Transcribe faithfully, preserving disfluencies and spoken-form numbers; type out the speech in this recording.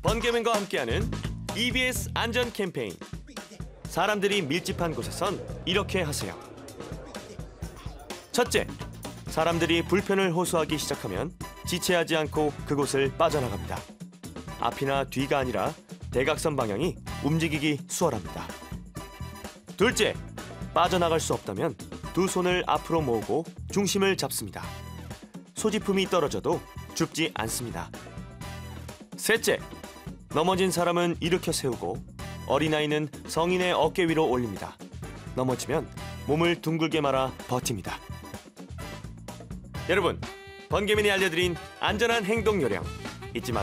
번개맨과 함께하는 이비에스 안전 캠페인. 사람들이 밀집한 곳에선 이렇게 하세요. 첫째, 사람들이 불편을 호소하기 시작하면 지체하지 않고 그곳을 빠져나갑니다. 앞이나 뒤가 아니라 대각선 방향이 움직이기 수월합니다. 둘째, 빠져나갈 수 없다면 두 손을 앞으로 모으고 중심을 잡습니다. 소지품이 떨어져도 줍지 않습니다. 셋째, 넘어진 사람은 일으켜 세우고 어린아이는 성인의 어깨 위로 올립니다. 넘어지면 몸을 둥글게 말아 버팁니다. 여러분, 번개맨이 알려드린 안전한 행동 요령 잊지 마세요.